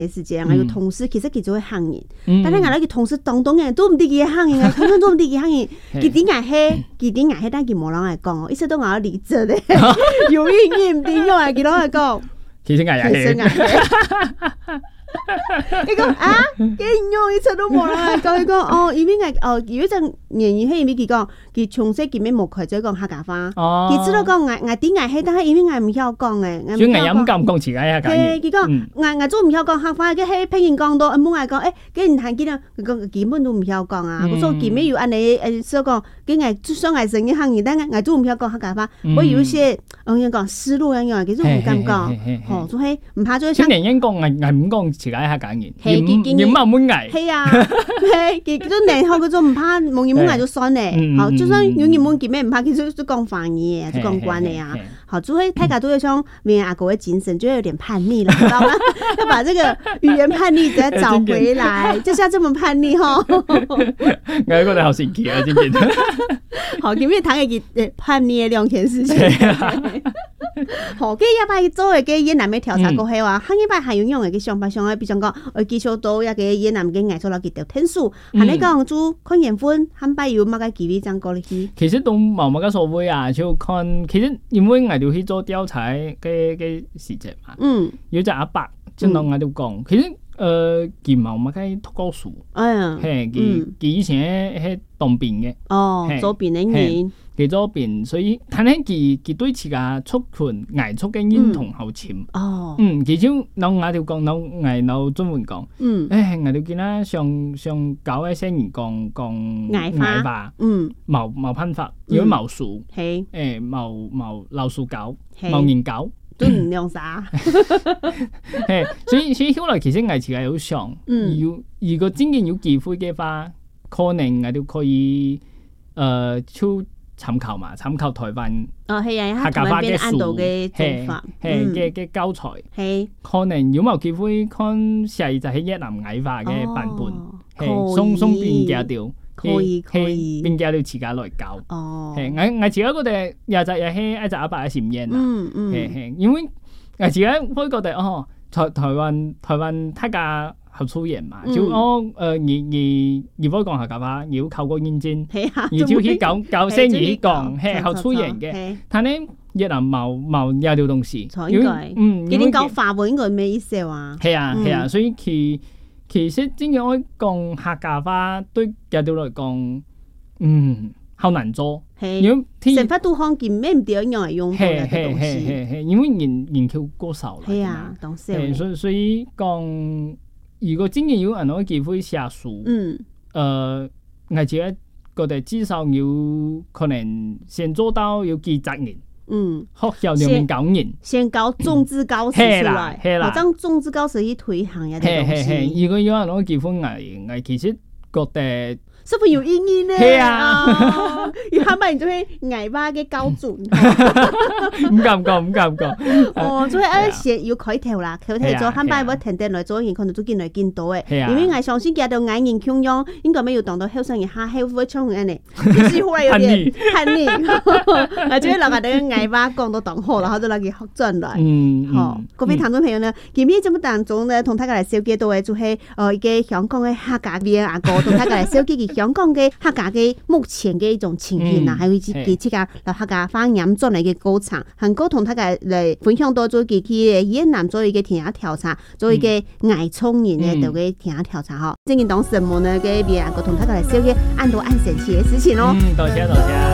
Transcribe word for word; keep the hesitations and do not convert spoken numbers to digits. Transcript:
嘅時間，我有同事其實佢做行業，但係我哋嘅同事當當嘅都唔知佢行業，佢都都唔知佢行業，佢點解係佢點解係，但係佢冇人嚟講，一直都我離職咧，有意義唔點用啊？佢攞嚟講， 其實我係， 你講啊，幾用一直都冇人嚟講，佢講哦，因為我哦，有一陣原因係因為佢講，佢從細佢咩冇開始講客家話，佢知道講我我點解係，但係因為我唔曉講嘅， 所以我又唔敢講自己係客家人。 佢講我我都唔曉講客話，佢喺拼音講到，冇嗌講，誒，佢唔係見到佢講基本都唔曉講啊，我所以佢咩要按你誒所講，佢係雙係成嘅行業，但係我都唔曉講客家話，我有一些我講講思路一樣，其實唔敢講，哦，所以唔怕做。 雖然應講我我唔講自己係客家人，要要冇乜藝。 係啊，係佢都嚟學嗰種唔怕冇嘢冇藝就算咧，好，就算有嘢冇見咩唔怕，佢就就講方言，就講關嘅啊。好，所以大家都要像明阿哥嘅精神，就有點叛逆了，知道嗎？要把這個語言叛逆再找回來，就像這麼叛逆吼。 我覺得好神奇啊，真係。 好，今日談嘅誒叛逆嘅兩件事情。好，佢一擺做嘅嘅越南嘅調查過後啊，下一擺還有用嘅嘅上班上嘅，比如講我繼續到一個越南嘅藝術樓幾條天數，係你講做看緣分，下擺有乜嘅機會爭過嚟去？ 其實都冇乜嘅所謂啊，就看其實因為我哋去做調查嘅嘅時節嘛，嗯，有隻阿伯就當我哋講，其實誒佢冇乜嘅讀過書，哎呀，係佢佢以前係當兵嘅， 哦，做兵嘅人。 佢做兵，所以但係佢佢對自家出群藝術嘅認同好深。哦，嗯，其實嗱我哋講，嗱藝鬧中文講，嗯，誒我哋見啦，上上搞一些人講講藝話，嗯，冇冇辦法，如果冇數，係，誒冇冇老鼠搞，冇人搞， 都唔亮啥。 係，所以所以後來其實藝自己有想，嗯，如如果真係有機會嘅話，可能我哋可以誒出。參考嘛，參考台灣客家話嘅書，係係嘅嘅教材，係可能有冇機會看細就係越南藝話嘅版本，係送送變教調， 可以可以變教調自家來教，係我我自己覺得又就又係一隻阿伯嘅實驗啦，係係因為我自己會覺得哦，台台灣台灣客家好出現嘛，就我誒而而而我講客家話，要靠個認真，而就去教教聲而講，係好出現嘅。但係越南冇冇有條東西， 應該嗯，佢哋教法文應該咩意思啊？係啊係啊，所以其其實真係我講客家話對有條來講，嗯，好難做。 因為成法都看見咩唔點樣嚟用到嘅東西， 係係係，因為研研究過少啦。 係啊，當時所以所以講。如果真係有人可以機會寫書，嗯，誒，我自己覺得至少要可能先做到要幾十年，嗯，學校兩年九年， 先搞種子教師出來，係啦，將種子教師去推行一啲東西。 如果有人可以機會，我我其實覺得。 是不是有意義呢？ 係啊， 要下擺就係藝話嘅教準， 唔敢講，唔敢講。 哦，所以誒寫要開頭啦，開頭咗下擺我停定來做，然可能都見來見到嘅。因為藝上先見到藝人強樣，應該咩要當到後生人下後會唱嘅呢？就是後來有點叛逆，我覺得人家啲藝話講到當好啦，後就嚟佢學進來。嗯，好，各位聽眾朋友呢，今日節目當中呢，同大家嚟小結到嘅就係誒一個香港嘅客家邊阿哥，同大家嚟小結嘅。香港嘅客家嘅目前嘅一種情形啊，還有自己自家嚟客家方言做嚟嘅歌唱，很高同大家嚟分享到做佢去越南做一個田野調查，做一個藝創人嘅度嘅田野調查嗬。正經當時冇呢嘅邊啊，個同大家嚟小嘅按到按神奇嘅事情咯。 嗯，多謝多謝。